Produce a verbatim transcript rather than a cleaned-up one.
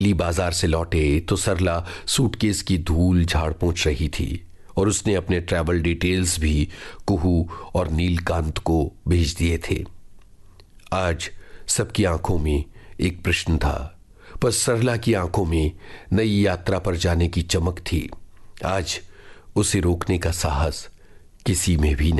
D बाजार से लौटे तो सरला सूटकेस की धूल झाड़ पोंछ रही थी और उसने अपने ट्रैवल डिटेल्स भी कुहू और नीलकांत को भेज दिए थे। आज सबकी आंखों में एक प्रश्न था, पर सरला की आंखों में नई यात्रा पर जाने की चमक थी। आज उसे रोकने का साहस किसी में भी नहीं।